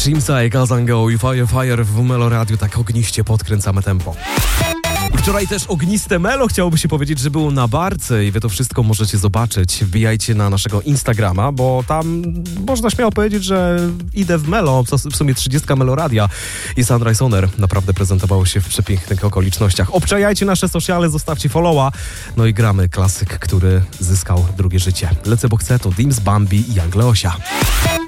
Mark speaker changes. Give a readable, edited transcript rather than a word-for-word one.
Speaker 1: Jamesa i Kazango i Fire w Melo Radio. Tak ogniście podkręcamy tempo. I wczoraj też ogniste Melo, chciałoby się powiedzieć, że było na barce i wy to wszystko możecie zobaczyć. Wbijajcie na naszego Instagrama, bo tam można śmiało powiedzieć, że idę w Melo, w sumie 30 Melo Radia i Sunrise On Air naprawdę prezentowało się w przepięknych okolicznościach. Obczajajcie nasze sociale, zostawcie followa, no i gramy klasyk, który zyskał drugie życie. Lecę, bo chcę, to Dims, Bambi i Young Leosia.